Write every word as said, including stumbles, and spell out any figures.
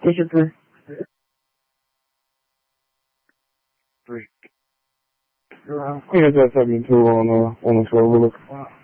继续分。 对。应该在这边就往那往那小屋了。